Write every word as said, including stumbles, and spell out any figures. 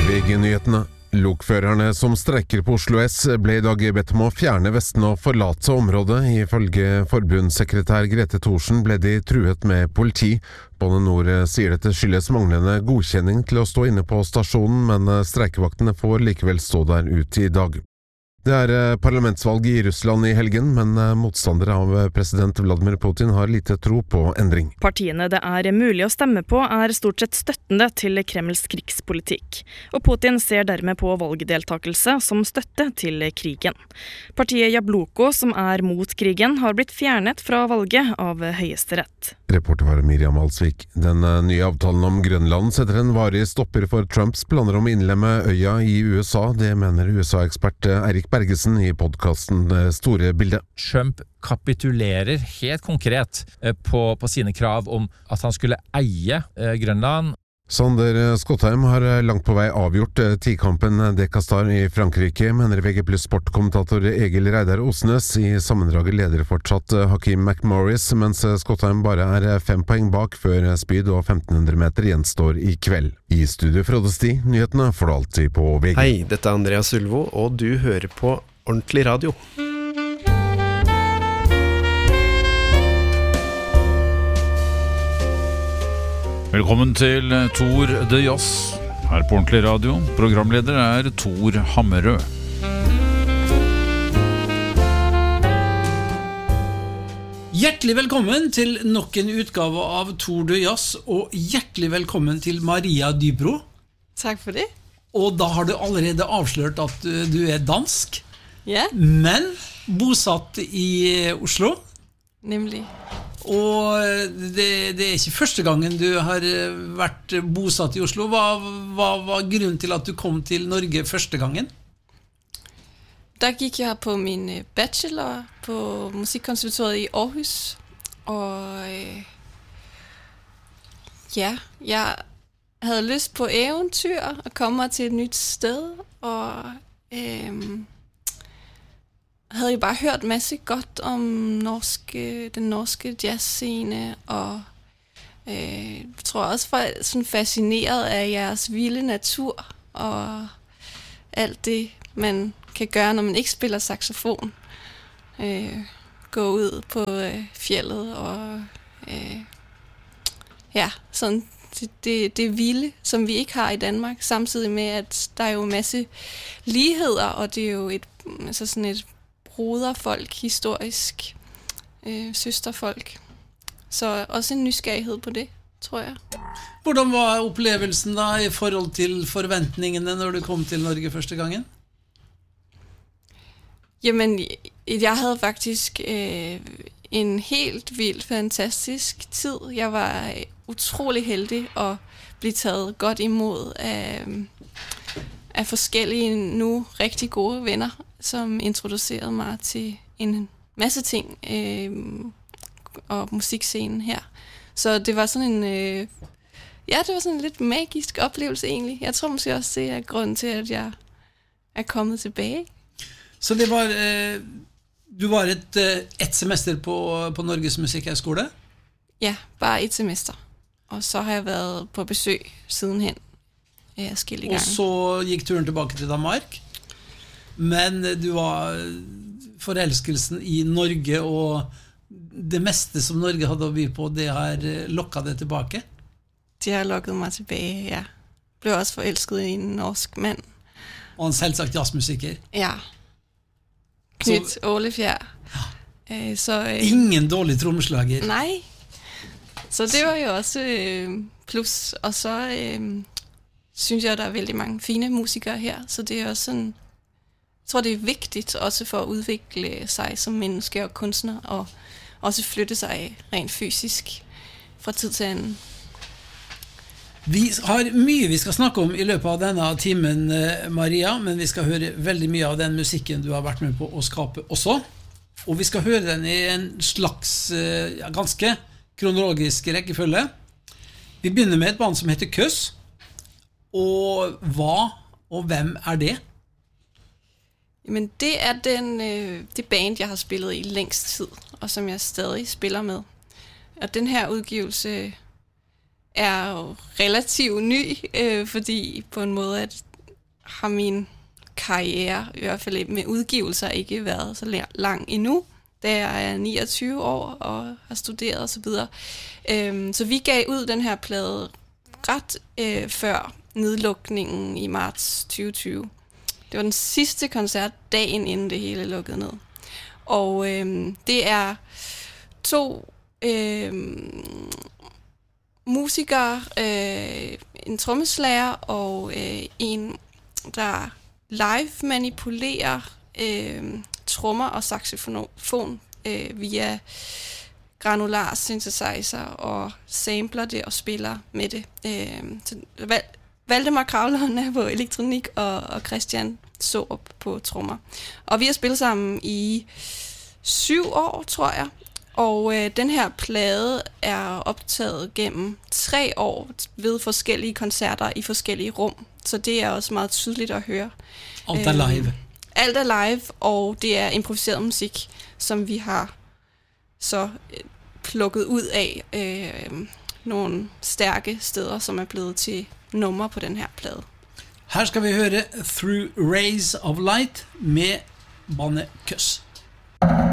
V G-nyhetene. Lokførerne som strekker på Oslo S ble I dag bedt om å fjerne vestene og forlate området. Ifølge forbundssekretær Grete Thorsen ble de truet med politi. Bane Nor sier dette skyldes manglende godkjenning til å stå inne på stasjonen, men streikevaktene får likevel stå der ut I dag. Det er parlamentsvalg I Russland I helgen, men motstandere av president Vladimir Putin har lite tro på endring. Partiene det er mulig å stemme på er stort sett støttende til Kremls krigspolitikk, og Putin ser dermed på valgdeltakelse som støtte til krigen. Partiet Jabloko, som er mot krigen, har blitt fjernet fra valget av Høyesterett. Reporter var Miriam Alsvik. Den nye avtalen om Grønland setter en varig stopper for Trumps planer om å innlemme øya I USA. Det mener USA-ekspert Erik Bergesen I podcasten Store Bilde. Trump kapitulerer helt konkret på, på sine krav om at han skulle eie Grønland. Sander Skottheim har langt på vei avgjort tikampen Dekastar I Frankrike, mener V G Plus sportkommentator Egil Reidar Osnes. I sammendraget leder fortsatt Hakeem McMorris, mens Skottheim bare er fem poeng bak før spyd og femten hundre meter gjenstår I kveld. I studio Frode Sti, nyhetene får du alltid på V G. Hei, dette er Andreas Ulvo, og du hører på Ordentlig Radio. Velkommen til Tor de Jazz, her på Ordentlig Radio. Programleder er Tor Hammerød. Hjertelig velkommen til nok en utgave av Tor de Jazz, og hjertelig velkommen til Maria Dybro. Takk for det. Og da har du allerede avslørt at du er dansk, ja. Men bosatt I Oslo. Nemlig. Og det, det er ikke første gangen du har vært bosatt I Oslo. Hva, hva var grunnen til at du kom til Norge første gangen? Der gik jeg på min bachelor på Musikkonservatoriet I Aarhus. Og ja, jeg havde lyst på eventyr og komme mig til et nyt sted. Og øhm, havde jeg bare hørt masse godt om norske, den norske jazzscene, og øh, jeg tror også var sådan fascineret af jeres vilde natur, og alt det, man kan gøre, når man ikke spiller saxofon. Øh, gå ud på øh, fjellet, og øh, ja, sådan det, det, det vilde, som vi ikke har I Danmark, samtidig med, at der er jo en masse ligheder, og det er jo et, altså sådan et broderfolk, historisk øh, søsterfolk. Så også en nysgerrighed på det, tror jeg. Hvordan var opplevelsen da I forhold til forventningene når du kom til Norge første gangen? Jamen, jeg havde faktisk øh, en helt vildt fantastisk tid. Jeg var utrolig heldig at blive taget godt imod af, af forskellige nu rigtig gode venner, som introducerede mig til en masse ting øh, og musikscenen her. Så det var sådan en øh, ja, det var sådan en lidt magisk oplevelse egentlig. Jeg tror måske også det er grunden til at jeg er kommet tilbage. Så det var øh, du var et et semester på på Norges Musikkhøjskole? Ja, bare et semester. Og så har jeg været på besøg sidenhen. Ja, skille gange. Og så gik turen tilbage til Danmark. Men du var forelskelsen I Norge, og det meste som Norge hadde å by på, det har lokket det tilbake? Det har lokket mig tilbage, ja. Blev også forelsket I en norsk mand. Og en selvsagt jazzmusiker? Ja. Knyt Ålefjær. Ja. Så, øh, Ingen dårlig trommeslager? Nej. Så det var jo også øh, plus. Og så øh, synes jeg, der er veldig mange fine musikere her. Så det er også sådan, jeg tror, det er vigtigt også for at udvikle sig som menneske og kunstner, og også flytte sig rent fysisk fra tid til anden. Vi har mye vi skal snakke om I løpet av denne timen, Maria, men vi skal høre veldig mye av den musikken du har vært med på å skape også. Og vi skal høre den I en slags ja, ganske kronologisk rekkefølge. Vi begynner med et band som heter Køss. Og hva og hvem er det? Men det er den, øh, det band, jeg har spillet I længst tid, og som jeg stadig spiller med. Og den her udgivelse er jo relativt ny, øh, fordi på en måde, at har min karriere, i hvert fald med udgivelser, ikke været så lang endnu, da jeg er niogtyve år og har studeret og så videre. Øhm, så vi gav ud den her plade ret øh, før nedlukningen i marts tyve tyve. Det var den sidste koncert dagen inden det hele lukkede ned. Og øhm, det er to øhm, musikere, øh, en trommeslager og øh, en, der live manipulerer øh, trommer og saxofon øh, via granular synthesizer og sampler det og spiller med det. Øh, så Val- Valdemar Kravlund er på elektronik og, og Christian Saarup på trommer. Og vi har spillet sammen i syv år, tror jeg. Og øh, den her plade er optaget gennem tre år ved forskellige koncerter i forskellige rum. Så det er også meget tydeligt at høre. Alt er live. Øh, alt er live, og det er improviseret musik, som vi har så øh, plukket ud af øh, nogle stærke steder, som er blevet til nummer på den her plade. Her skal vi høre Through Rays of Light med bandet Køss.